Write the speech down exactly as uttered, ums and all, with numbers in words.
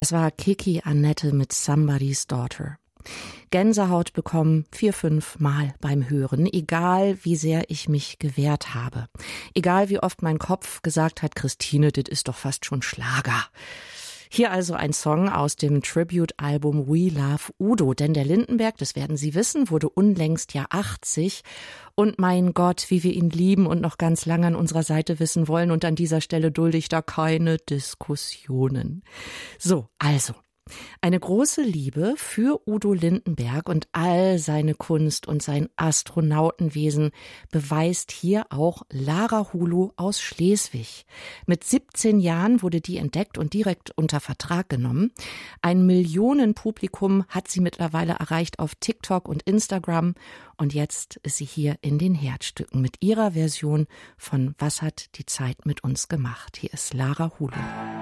Das war Kiki Annette mit Somebody's Daughter. Gänsehaut bekommen vier, fünf Mal beim Hören, egal wie sehr ich mich gewehrt habe. Egal wie oft mein Kopf gesagt hat, Christine, das ist doch fast schon Schlager. Hier also ein Song aus dem Tribute-Album We Love Udo, denn der Lindenberg, das werden Sie wissen, wurde unlängst ja achtzig. Und mein Gott, wie wir ihn lieben und noch ganz lange an unserer Seite wissen wollen. Und an dieser Stelle dulde ich da keine Diskussionen. So, also. Eine große Liebe für Udo Lindenberg und all seine Kunst und sein Astronautenwesen beweist hier auch Lara Hulo aus Schleswig. Mit siebzehn Jahren wurde die entdeckt und direkt unter Vertrag genommen. Ein Millionenpublikum hat sie mittlerweile erreicht auf TikTok und Instagram. Und jetzt ist sie hier in den Herzstücken mit ihrer Version von Was hat die Zeit mit uns gemacht? Hier ist Lara Hulo.